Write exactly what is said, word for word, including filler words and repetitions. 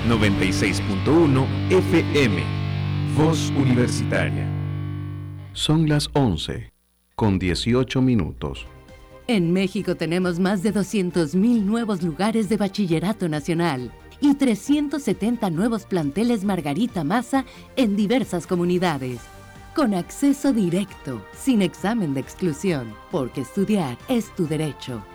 noventa y seis punto uno F M. Voz Universitaria. Son las once, con dieciocho minutos. En México tenemos más de doscientos mil nuevos lugares de bachillerato nacional y trescientos setenta nuevos planteles Margarita Maza en diversas comunidades. Con acceso directo, sin examen de exclusión, porque estudiar es tu derecho.